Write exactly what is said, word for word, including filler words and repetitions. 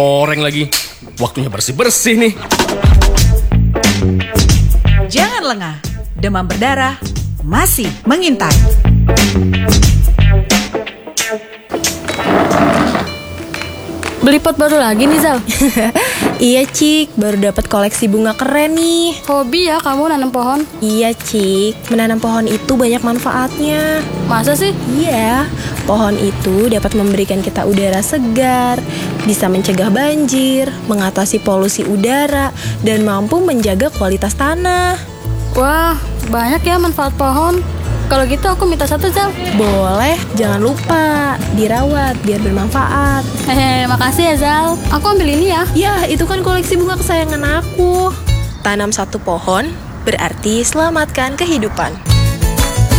Goreng lagi. Waktunya bersih-bersih nih. Jangan lengah, demam berdarah masih mengintai. Beli pot baru lagi nih, Zal? Iya, Cik. Baru dapat koleksi bunga keren nih. Hobi ya kamu nanam pohon? Iya, Cik. Menanam pohon itu banyak manfaatnya. Masa sih? Iya. Pohon itu dapat memberikan kita udara segar, bisa mencegah banjir, mengatasi polusi udara, dan mampu menjaga kualitas tanah. Wah, banyak ya manfaat pohon. Kalau gitu aku minta satu, Zal. Boleh, jangan lupa dirawat biar bermanfaat. Hehe, makasih ya, Zal. Aku ambil ini ya. Ya, itu kan koleksi bunga kesayangan aku. Tanam satu pohon berarti selamatkan kehidupan.